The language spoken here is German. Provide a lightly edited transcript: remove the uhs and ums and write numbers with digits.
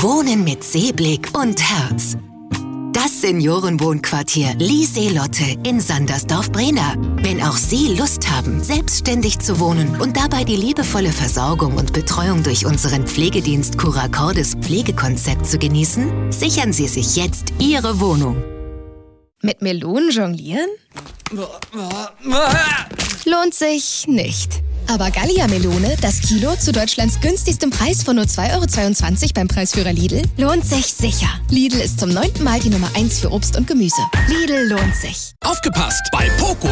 Wohnen mit Seeblick und Herz. Das Seniorenwohnquartier Lieseelotte in Sandersdorf-Brena. Wenn auch Sie Lust haben, selbstständig zu wohnen und dabei die liebevolle Versorgung und Betreuung durch unseren Pflegedienst Curacordes Pflegekonzept zu genießen, sichern Sie sich jetzt Ihre Wohnung. Mit Melonen jonglieren? Lohnt sich nicht. Aber Gallia-Melone, das Kilo zu Deutschlands günstigstem Preis von nur 2,22 € beim Preisführer Lidl, lohnt sich sicher. Lidl ist zum 9. Mal die Nummer 1 für Obst und Gemüse. Lidl lohnt sich. Aufgepasst! Bei Poco